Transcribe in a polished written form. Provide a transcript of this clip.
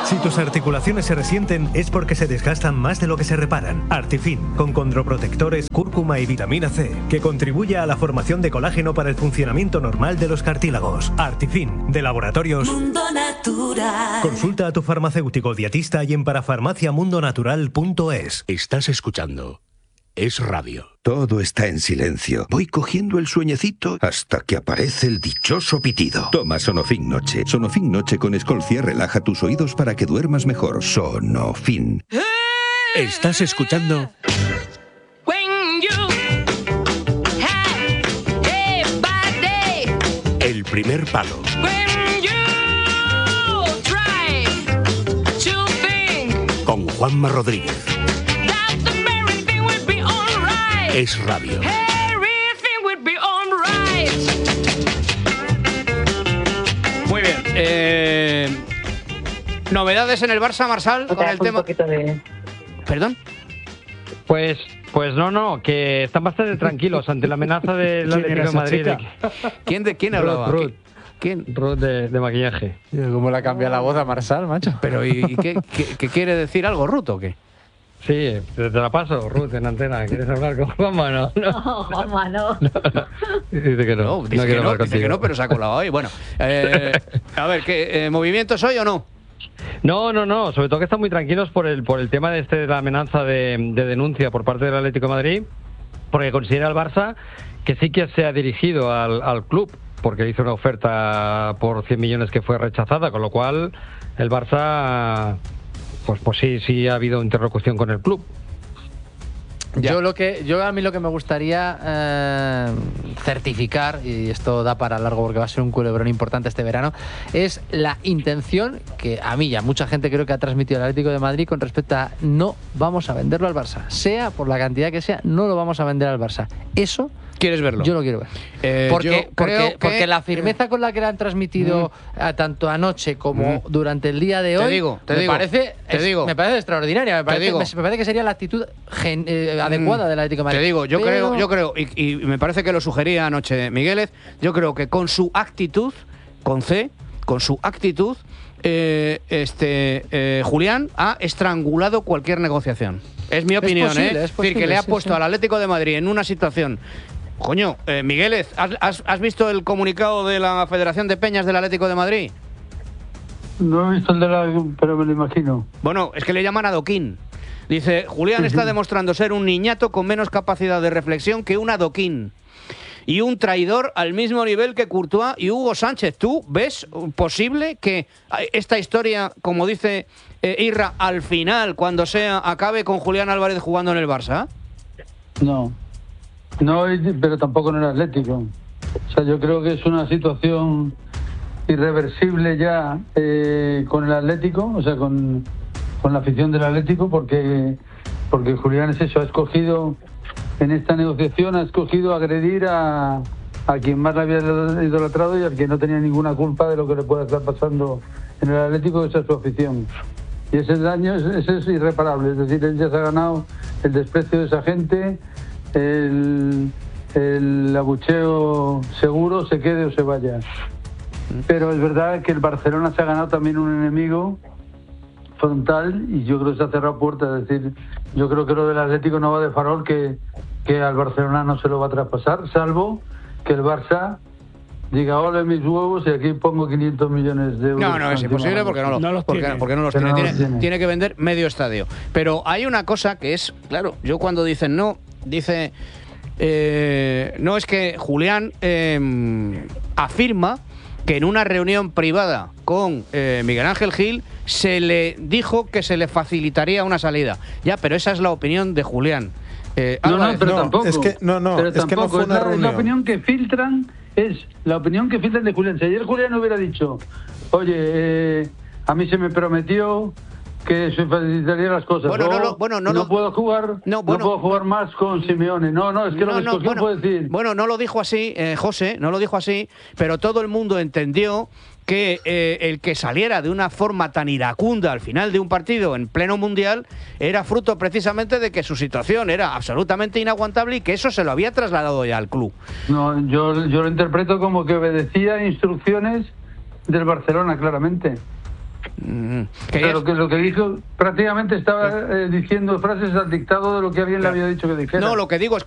Si tus articulaciones se resienten es porque se desgastan más de lo que se reparan. Artifin, con condroprotectores, cúrcuma y vitamina C, que contribuye a la formación de colágeno para el funcionamiento normal de los cartílagos. Artifin, de Laboratorios Mundo Natural. Consulta a tu farmacéutico dietista y en parafarmaciamundonatural.es. Estás escuchando Es Radio. Todo está en silencio. Voy cogiendo el sueñecito hasta que aparece el dichoso pitido. Toma Sonofin Noche. Sonofin Noche con Escolcia relaja tus oídos para que duermas mejor. Sonofin. Estás escuchando El Primer Palo. Con Juanma Rodríguez. Es Radio. Muy bien. Novedades en el Barça, Marsal, con el tema. ¿Perdón? Pues no, que están bastante tranquilos ante la amenaza del Atlético de Madrid. ¿Quién hablaba? Ruth. ¿Quién? Ruth de maquillaje. ¿Cómo le ha cambiado la voz a Marsal, macho? Pero ¿y qué quiere decir algo, Ruth, o qué? Sí, te la paso, Ruth, en antena. ¿Quieres hablar con Juanma? No. Juanma, no. Dice que no. Dice que no, pero se ha colado hoy. Bueno, a ver, ¿qué movimientos hoy o no? No, sobre todo que están muy tranquilos por el tema de la amenaza de denuncia por parte del Atlético de Madrid, porque considera el Barça que sí que se ha dirigido al club, porque hizo una oferta por 100 millones que fue rechazada, con lo cual el Barça, pues sí ha habido interlocución con el club. Yo a mí lo que me gustaría certificar, y esto da para largo porque va a ser un culebrón importante este verano, es la intención que a mí y a mucha gente creo que ha transmitido el Atlético de Madrid con respecto a no vamos a venderlo al Barça, sea por la cantidad que sea, no lo vamos a vender al Barça. Eso ¿quieres verlo? Yo lo quiero ver. Porque la firmeza con la que le han transmitido tanto anoche como durante el día de hoy me parece extraordinaria. Me parece que sería la actitud adecuada del Atlético de Madrid. Te digo, yo creo, y me parece que lo sugería anoche Migueles, yo creo que con su actitud, con su actitud, Julián ha estrangulado cualquier negociación. Es mi opinión, es decir, que le ha puesto al Atlético de Madrid en una situación. Coño, Migueles, ¿has visto el comunicado de la Federación de Peñas del Atlético de Madrid? No he visto el pero me lo imagino. Bueno, es que le llaman adoquín. Dice, Julián está demostrando ser un niñato con menos capacidad de reflexión que un adoquín. Y un traidor al mismo nivel que Courtois y Hugo Sánchez. ¿Tú ves posible que esta historia, como dice Irra, al final, cuando acabe con Julián Álvarez jugando en el Barça? No, pero tampoco en el Atlético. O sea, yo creo que es una situación irreversible ya con el Atlético, o sea, con la afición del Atlético, porque Julián es eso, ha escogido en esta negociación, ha escogido agredir a quien más le había idolatrado y al que no tenía ninguna culpa de lo que le pueda estar pasando en el Atlético, esa es su afición. Y ese daño ese es irreparable, es decir, él ya se ha ganado el desprecio de esa gente, el abucheo seguro, se quede o se vaya. Pero es verdad que el Barcelona se ha ganado también un enemigo frontal y yo creo que se ha cerrado puertas. Es decir, yo creo que lo del Atlético no va de farol, que al Barcelona no se lo va a traspasar, salvo que el Barça diga, ole mis huevos y aquí pongo 500 millones de euros. No, es imposible porque no los tiene. Tiene que vender medio estadio. Pero hay una cosa que es, claro, yo cuando dicen no, dice, no, es que Julián afirma que en una reunión privada con Miguel Ángel Gil se le dijo que se le facilitaría una salida. Ya, pero esa es la opinión de Julián. Tampoco. Es que no fue una reunión. Es la opinión que filtran, de Julián. Si ayer Julián hubiera dicho, oye, a mí se me prometió que se facilitaría las cosas. No puedo jugar más con Simeone. Es que lo que escogió fue decir. Bueno, no lo dijo así, José, no lo dijo así, pero todo el mundo entendió que el que saliera de una forma tan iracunda al final de un partido en pleno mundial era fruto precisamente de que su situación era absolutamente inaguantable y que eso se lo había trasladado ya al club. No, yo lo interpreto como que obedecía instrucciones del Barcelona, claramente. Pero lo que dijo prácticamente estaba diciendo frases al dictado de lo que alguien le había dicho que dijera. No, lo que digo es